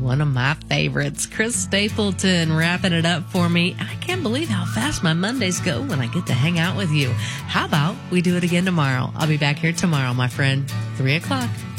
one of my favorites. Chris Stapleton wrapping it up for me. I can't believe how fast my Mondays go when I get to hang out with you. How about we do it again tomorrow? I'll be back here tomorrow, my friend, 3 o'clock.